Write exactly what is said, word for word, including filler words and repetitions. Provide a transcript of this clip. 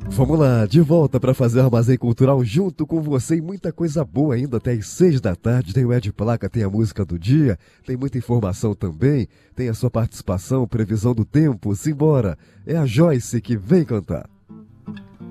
Vamos lá, de volta para fazer o Armazém Cultural junto com você e muita coisa boa ainda até às seis da tarde. Tem o Ed Placa, tem a música do dia, tem muita informação também, tem a sua participação, previsão do tempo. Simbora, é a Joyce que vem cantar.